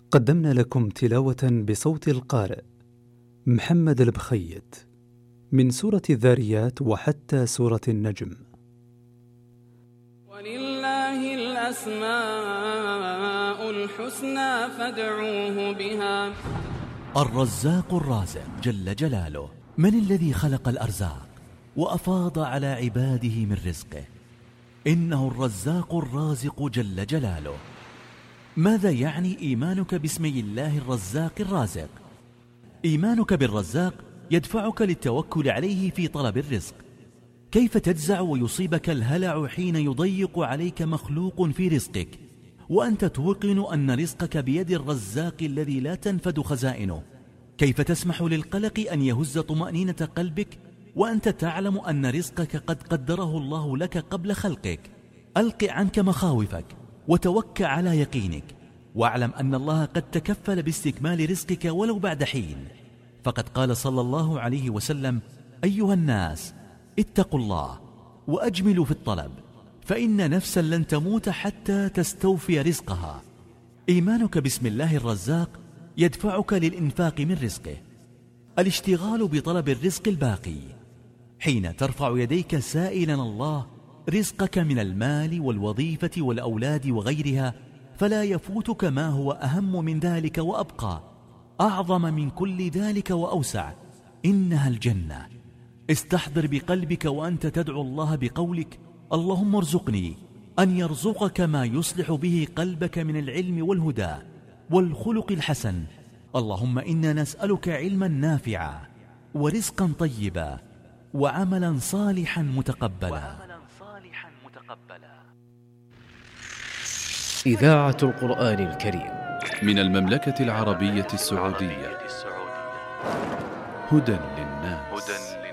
قدمنا لكم تلاوة بصوت القارئ محمد البخيت من سورة الذاريات وحتى سورة النجم. ولله الأسماء الحسنى فادعوه بها. الرزاق الرازق جل جلاله، من الذي خلق الأرزاق وأفاض على عباده من رزقه؟ إنه الرزاق الرازق جل جلاله. ماذا يعني إيمانك باسم الله الرزاق الرازق؟ إيمانك بالرزاق يدفعك للتوكل عليه في طلب الرزق. كيف تجزع ويصيبك الهلع حين يضيق عليك مخلوق في رزقك وأنت توقن أن رزقك بيد الرزاق الذي لا تنفد خزائنه؟ كيف تسمح للقلق أن يهز طمأنينة قلبك وأنت تعلم أن رزقك قد قدره الله لك قبل خلقك؟ ألق عنك مخاوفك وتوكل على يقينك، واعلم أن الله قد تكفل باستكمال رزقك ولو بعد حين. فقد قال صلى الله عليه وسلم: أيها الناس اتقوا الله وأجملوا في الطلب، فإن نفسا لن تموت حتى تستوفي رزقها. إيمانك باسم الله الرزاق يدفعك للإنفاق من رزقه، الاشتغال بطلب الرزق الباقي. حين ترفع يديك سائلا الله رزقك من المال والوظيفة والأولاد وغيرها، فلا يفوتك ما هو أهم من ذلك وأبقى، أعظم من كل ذلك وأوسع، إنها الجنة. استحضر بقلبك وأنت تدعو الله بقولك: اللهم ارزقني، أن يرزقك ما يصلح به قلبك من العلم والهدى والخلق الحسن. اللهم إنا نسألك علما نافعا ورزقا طيبا وعملا صالحا متقبلا. إذاعة القرآن الكريم من المملكة العربية السعودية. هدى للناس.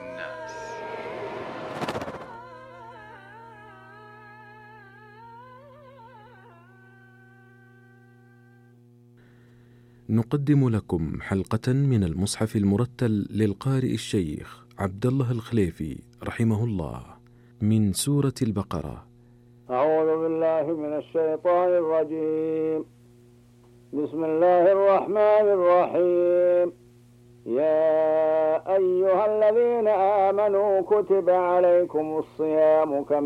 نقدم لكم حلقة من المصحف المرتل للقارئ الشيخ عبد الله الخليفي رحمه الله من سورة البقرة. أعوذ بالله من الشيطان الرجيم. بسم الله الرحمن الرحيم. يا أيها الذين آمنوا كتب عليكم الصيام كما